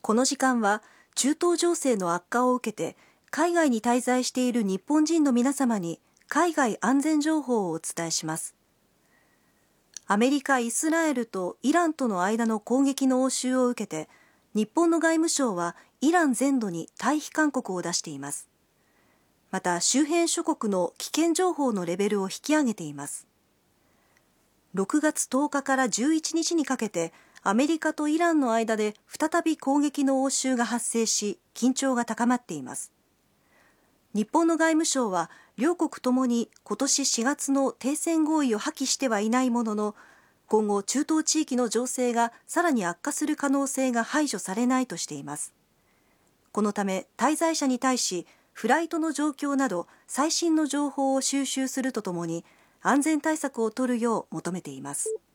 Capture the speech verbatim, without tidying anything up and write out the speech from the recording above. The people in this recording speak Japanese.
この時間は中東情勢の悪化を受けて海外に滞在している日本人の皆様に海外安全情報をお伝えします。アメリカ、イスラエルとイランとの間の攻撃の応酬を受けて、日本の外務省はイラン全土に退避勧告を出しています。また、周辺諸国の危険情報のレベルを引き上げています。ろくがつとおかからじゅういちにちにかけて、アメリカとイランの間で再び攻撃の応酬が発生し、緊張が高まっています。日本の外務省は、両国ともに今年しがつの停戦合意を破棄してはいないものの、今後中東地域の情勢がさらに悪化する可能性が排除されないとしています。このため滞在者に対し、フライトの状況など最新の情報を収集するとともに、安全対策を取るよう求めています。